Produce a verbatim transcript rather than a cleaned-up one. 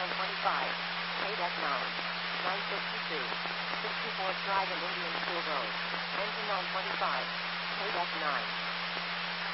nine twenty-five. Paid at nine. nine fifty-two. sixty-fourth Drive and Indian School Road. Engine nine twenty-five. Paid at nine.